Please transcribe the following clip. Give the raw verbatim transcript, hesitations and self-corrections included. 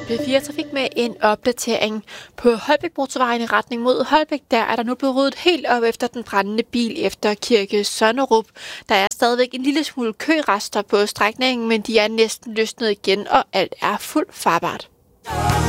P fire Trafik med en opdatering. På Holbæk Motorvejen i retning mod Holbæk, der er der nu blevet ryddet helt op efter den brændende bil efter Kirke Sonnerup. Der er stadigvæk en lille smule kørester på strækningen, men de er næsten løsnet igen, og alt er fuldt farbart.